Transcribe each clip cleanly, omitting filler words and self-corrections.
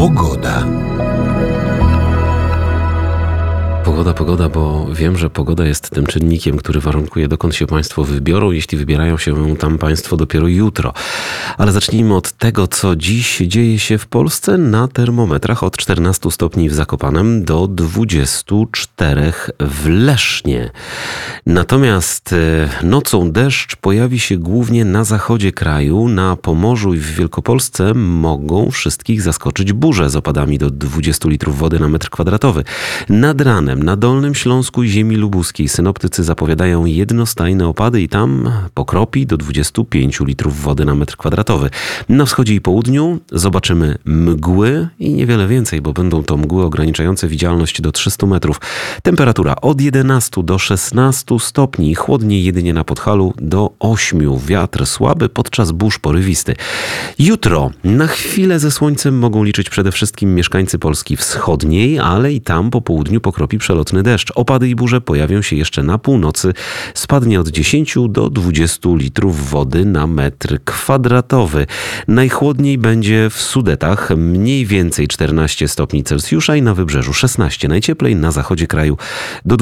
Pogoda. Pogoda, bo wiem, że pogoda jest tym czynnikiem, który warunkuje, dokąd się Państwo wybiorą, jeśli wybierają się tam Państwo dopiero jutro. Ale zacznijmy od tego, co dziś dzieje się w Polsce na termometrach od 14 stopni w Zakopanem do 24 w Lesznie. Natomiast nocą deszcz pojawi się głównie na zachodzie kraju. Na Pomorzu i w Wielkopolsce mogą wszystkich zaskoczyć burze z opadami do 20 litrów wody na metr kwadratowy. Nad ranem na Dolnym Śląsku i ziemi lubuskiej synoptycy zapowiadają jednostajne opady i tam pokropi do 25 litrów wody na metr kwadratowy. Na wschodzie i południu zobaczymy mgły i niewiele więcej, bo będą to mgły ograniczające widzialność do 300 metrów. Temperatura od 11 do 16 stopni, chłodniej jedynie na Podhalu do 8. Wiatr słaby, podczas burz porywisty. Jutro na chwilę ze słońcem mogą liczyć przede wszystkim mieszkańcy Polski wschodniej, ale i tam po południu pokropi przelotny deszcz. Opady i burze pojawią się jeszcze na północy. Spadnie od 10 do 20 litrów wody na metr kwadratowy. Najchłodniej będzie w Sudetach, mniej więcej 14 stopni Celsjusza i na wybrzeżu 16. Najcieplej na zachodzie kraju do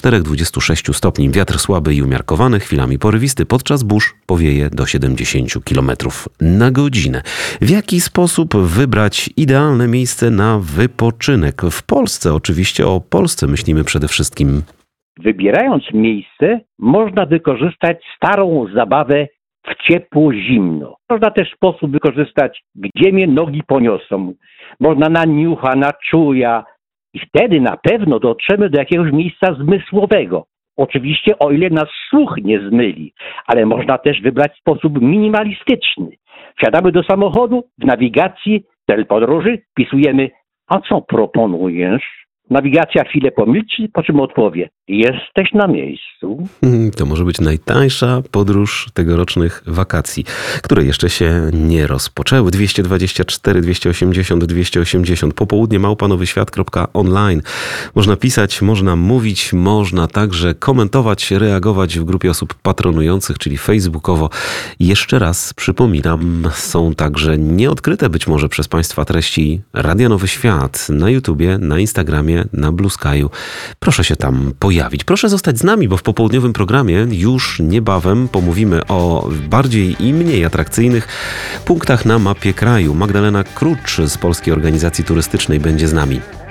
24-26 stopni. Wiatr słaby i umiarkowany, chwilami porywisty. Podczas burz powieje do 70 km na godzinę. W jaki sposób wybrać idealne miejsce na wypoczynek? W Polsce, oczywiście o Polsce myślimy przede wszystkim. Wybierając miejsce, można wykorzystać starą zabawę w ciepło-zimno. Można też sposób wykorzystać, gdzie mnie nogi poniosą. Można na niucha, na czuja i wtedy na pewno dotrzemy do jakiegoś miejsca zmysłowego. Oczywiście o ile nas słuch nie zmyli, ale można też wybrać sposób minimalistyczny. Wsiadamy do samochodu, w nawigacji, cel podróży, wpisujemy: a co proponujesz? Nawigacja chwilę pomilczy, po czym odpowie: jesteś na miejscu. To może być najtańsza podróż tegorocznych wakacji, które jeszcze się nie rozpoczęły. 224 280 280 popołudnie @nowyświat.online. Można pisać, można mówić, można także komentować, reagować w grupie osób patronujących, czyli facebookowo. Jeszcze raz przypominam, są także nieodkryte być może przez Państwa treści Radia Nowy Świat na YouTubie, na Instagramie, na Blue Sky'u. Proszę się tam pojawić. Proszę zostać z nami, bo w popołudniowym programie już niebawem pomówimy o bardziej i mniej atrakcyjnych punktach na mapie kraju. Magdalena Krucz z Polskiej Organizacji Turystycznej będzie z nami.